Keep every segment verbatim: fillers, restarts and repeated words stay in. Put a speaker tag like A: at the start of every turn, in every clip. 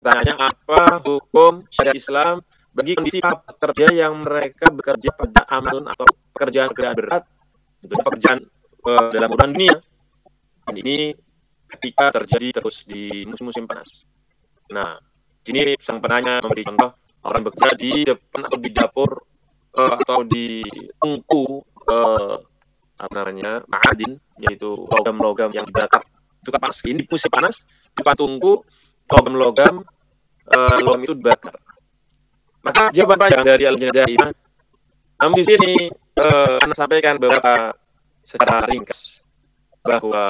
A: Tanya apa hukum syariat Islam bagi kondisi pekerja yang mereka bekerja pada amalan atau pekerjaan-pekerjaan berat, tentunya pekerjaan uh, dalam urusan dunia. Dan ini ketika terjadi terus di musim-musim panas. Nah, sini sang penanya memberi contoh orang bekerja di depan atau di dapur uh, atau di tungku uh, apa namanya ma'adin, yaitu logam-logam yang dibakar. Itu kan panas. Ini musim panas, di depan tungku logam-logam uh, logam itu dibakar. Maka jawaban panjang dari Al-Junaidy, namun di sini uh, Anda sampaikan beberapa secara ringkas bahwa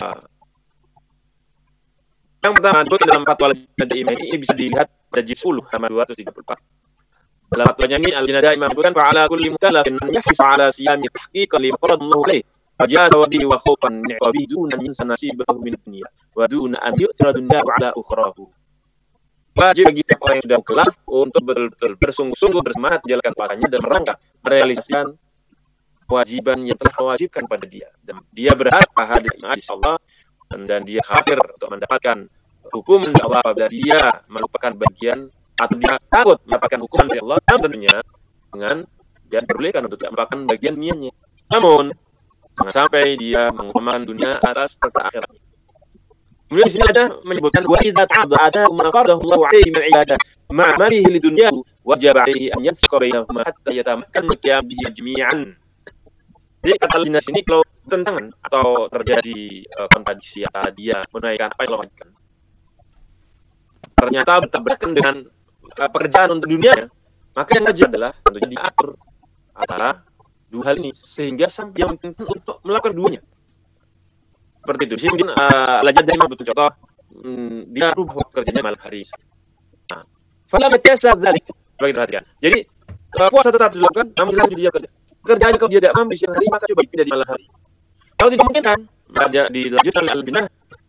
A: yang pertama itu dalam fatwa Al-Junaidy ini bisa dilihat pada juz sepuluh halaman dua ratus tiga puluh empat. Dalam fatwanya ini Al-Junaidy menyebutkan fa'ala kulli mukallafin man yahris 'ala siyami tahqiqan li faradallahu alayhi wa jaza bihi wa khawfan min 'iqabihi duna an yansa nasibahu min dunya wa duna an yu'thira dunya 'ala ukhrahu. Wajib bagi orang yang sudah mukallaf untuk betul-betul bersungguh-sungguh bersemangat menjalankan puasanya dan merangkak merealisasikan kewajiban yang telah diwajibkan pada dia, dan dia berharap pahala dari Allah, dan dia khawatir untuk mendapatkan hukuman dari Allah apabila dia melupakan bagian atau dia takut mendapatkan hukuman dari Allah, dan tentunya dengan dia diperbolehkan untuk tidak mendapatkan bagian dunianya. Namun jangan sampai dia mengutamakan dunia atas perkara akhirat. Kemudian di sini ada menyebutkan wa idza ta'adda ma qaradahu Allah 'alaihi min ibadah ma'a malihi lidunyahu wajib 'alaihi an yansqa bainahuma hatta yatamakkan qiyam bihi jami'an. Jadi kata dinas ini kalau tentangan atau terjadi uh, kontradiksi antara dia menunaikan apa yang Allah wajibkan, ternyata bertabrakan dengan uh, pekerjaan untuk dunianya, maka yang wajib adalah tentunya diatur antara dua hal ini sehingga sampai yang penting untuk melakukan duanya. Seperti itu. Di sini mungkin uh, lajat dari betul contoh, hmm, dia rubah kerjanya malam hari. Nah, fala matasa dzalik. Bagi perhatian. Jadi uh, puasa tetap dilakukan, namun jangan dia kerja. Kerjaan kalau dia tidak mampu siang hari, maka coba pindah di malam hari. Kalau tidak mungkin kan, maka dilanjutkan oleh Al-Binah.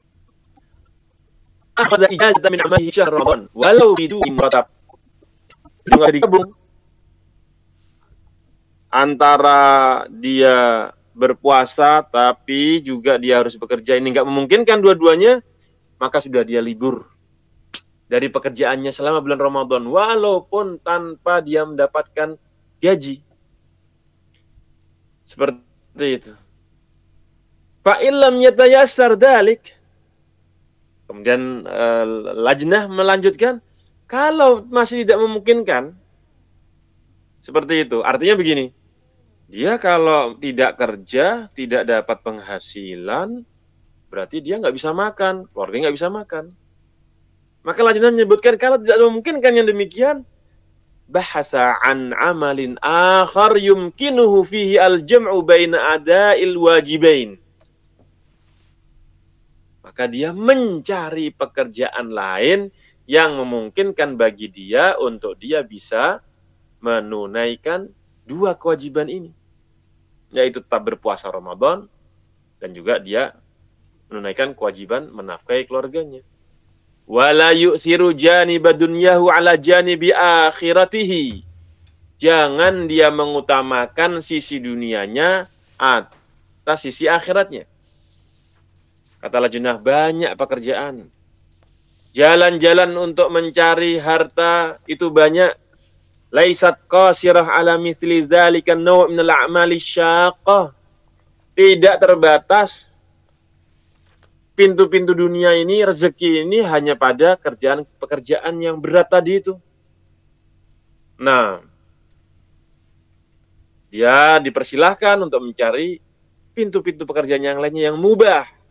A: Akhadha ijazatan min amalihi syahr Ramadan, walau biduni muratab. Dengan digabung antara dia berpuasa tapi juga dia harus bekerja, ini enggak memungkinkan dua-duanya, maka sudah dia libur dari pekerjaannya selama bulan Ramadan walaupun tanpa dia mendapatkan gaji. Seperti itu. Fa illam yatayassar dzalik. Kemudian uh, lajnah melanjutkan, kalau masih tidak memungkinkan seperti itu, artinya begini. Dia kalau tidak kerja, tidak dapat penghasilan, berarti dia nggak bisa makan, keluarga nggak bisa makan. Maka lajnah menyebutkan kalau tidak memungkinkan yang demikian, bahasa an amalin akhar yumkinuhu fihi al-jam'u baina ada'il wajibain. Maka dia mencari pekerjaan lain yang memungkinkan bagi dia untuk dia bisa menunaikan dua kewajiban ini, yaitu tetap berpuasa Ramadan dan juga dia menunaikan kewajiban menafkahi keluarganya. Wala yu'siru janibad dunyahu ala janibi akhiratihi. Jangan dia mengutamakan sisi dunianya atas sisi akhiratnya. Kata lajnah, banyak pekerjaan. Jalan-jalan untuk mencari harta itu banyak. Laisat qasirah ala mithli dzalika naw' min al-a'mali syaqqah. Tidak terbatas pintu-pintu dunia ini, rezeki ini hanya pada kerjaan-pekerjaan yang berat tadi itu. Nah, dia dipersilahkan untuk mencari pintu-pintu pekerjaan yang lainnya yang mubah.